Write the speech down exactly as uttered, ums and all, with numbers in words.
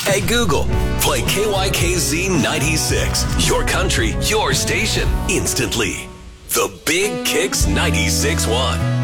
Hey Google, play K Y K Z ninety-six. Your country, your station, instantly. The Big Kicks ninety-six point one.